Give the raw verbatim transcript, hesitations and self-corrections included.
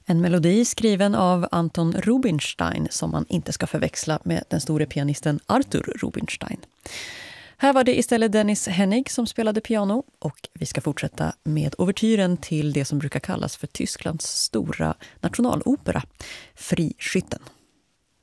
En melodi skriven av Anton Rubinstein som man inte ska förväxla med den store pianisten Arthur Rubinstein. Här var det istället Dennis Hennig som spelade piano och vi ska fortsätta med ouvertyren till det som brukar kallas för Tysklands stora nationalopera, Friskytten.